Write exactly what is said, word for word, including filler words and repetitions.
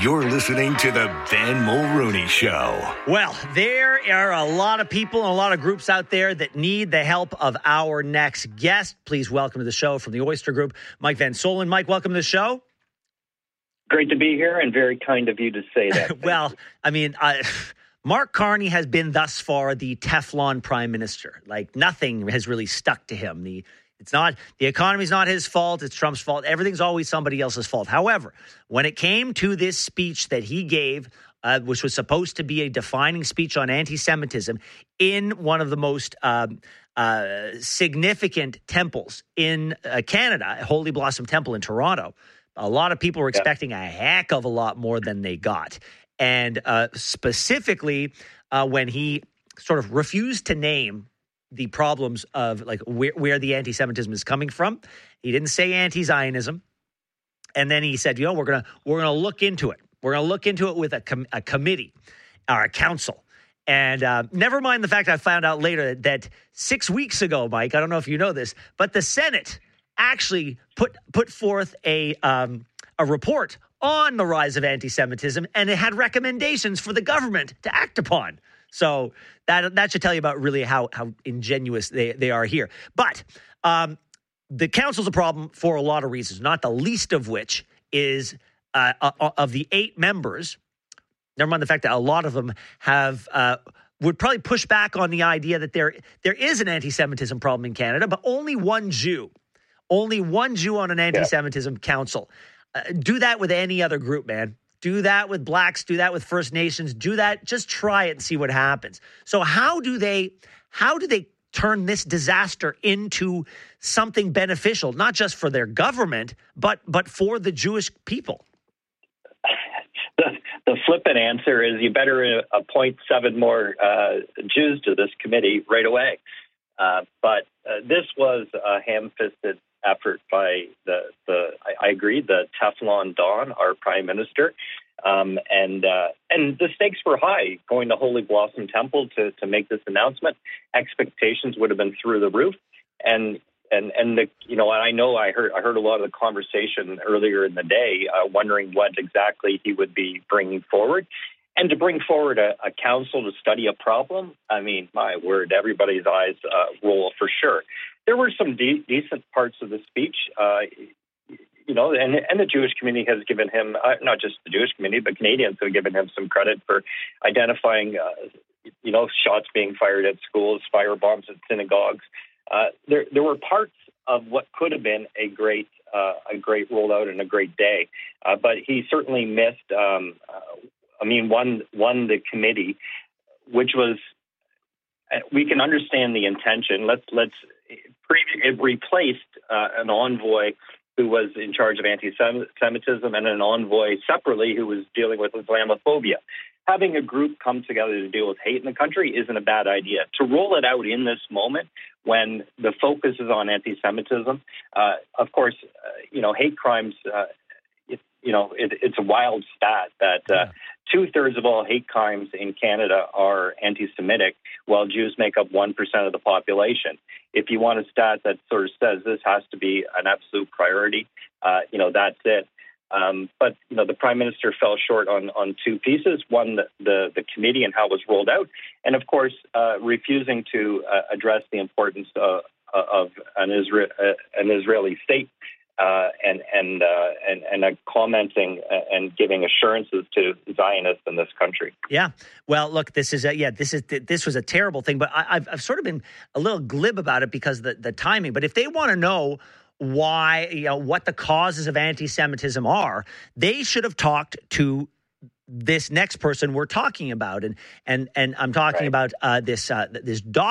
You're listening to the Ben Mulroney Show. Well, there are a lot of people and a lot of groups out there that need the help of our next guest. Please welcome to the show from the Oyster Group, Mike Van Soelen. Mike, welcome to the show. Great to be here, and very kind of you to say that. Well, I mean, I, Mark Carney has been thus far the Teflon prime minister. Like, nothing has really stuck to him. The It's not, the economy's not his fault. It's Trump's fault. Everything's always somebody else's fault. However, when it came to this speech that he gave, uh, which was supposed to be a defining speech on anti-Semitism in one of the most um, uh, significant temples in uh, Canada, Holy Blossom Temple in Toronto, a lot of people were expecting yeah. a heck of a lot more than they got. And uh, specifically, uh, when he sort of refused to name the problems of like where, where the anti-Semitism is coming from. He didn't say anti-Zionism. And then he said, you know, we're going to, we're going to look into it. We're going to look into it with a, com- a committee or a council. And uh, never mind the fact I found out later that, that six weeks ago, Mike, I don't know if you know this, but the Senate actually put, put forth a, um, a report on the rise of anti-Semitism, and it had recommendations for the government to act upon. So that that should tell you about really how how ingenuous they, they are here. But um, the council's a problem for a lot of reasons, not the least of which is uh, uh, of the eight members, never mind the fact that a lot of them have uh, would probably push back on the idea that there there is an anti-Semitism problem in Canada, but only one Jew, only one Jew on an anti-Semitism yeah. council. Uh, do that with any other group, man. Do that with blacks, do that with First Nations, do that, just try it and see what happens. So how do they how do they turn this disaster into something beneficial, not just for their government, but but for the Jewish people? The, the flippant answer is you better appoint seven more uh, Jews to this committee right away. Uh, but uh, this was a ham-fisted effort by the, the I, I agree, the Teflon Don, our prime minister. Um, and uh, and the stakes were high going to Holy Blossom Temple to, to make this announcement. Expectations would have been through the roof. And and and the you know I know I heard I heard a lot of the conversation earlier in the day, uh, wondering what exactly he would be bringing forward. And to bring forward a, a council to study a problem, I mean, my word, everybody's eyes uh, roll for sure. There were some de- decent parts of the speech, uh, you know, and, and the Jewish community has given him, uh, not just the Jewish community, but Canadians have given him some credit for identifying, uh, you know, shots being fired at schools, fire bombs at synagogues. Uh, there, there were parts of what could have been a great, uh, a great rollout and a great day, uh, but he certainly missed. Um, uh, I mean, one, one the committee, which was, we can understand the intention. Let's let's. It replaced uh, an envoy who was in charge of anti-Semitism and an envoy separately who was dealing with Islamophobia. Having a group come together to deal with hate in the country isn't a bad idea. To roll it out in this moment when the focus is on anti-Semitism, uh, of course, uh, you know, hate crimes, uh, it, you know, it, it's a wild stat that uh, yeah. two-thirds of all hate crimes in Canada are anti-Semitic, while Jews make up one percent of the population. If you want a stat that sort of says this has to be an absolute priority, uh, you know, that's it. Um, but, you know, the Prime Minister fell short on, on two pieces. One, the, the, the committee and how it was rolled out. And, of course, uh, refusing to uh, address the importance of, of an, Isra- uh, an Israeli state. Uh, and and, uh, and and uh, commenting and giving assurances to Zionists in this country. Yeah, well, look, this is a, yeah, this is this was a terrible thing, but I, I've I've sort of been a little glib about it because of the the timing. But if they want to know why, you know, what the causes of anti-Semitism are, they should have talked to this next person we're talking about, and and and I'm talking right. about uh, this uh, this doctor.